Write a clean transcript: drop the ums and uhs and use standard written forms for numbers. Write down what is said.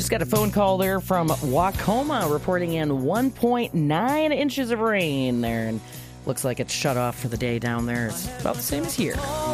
Just got a phone call there from Wacoma reporting in 1.9 inches of rain there. And looks like it's shut off for the day down there. It's about the same as here.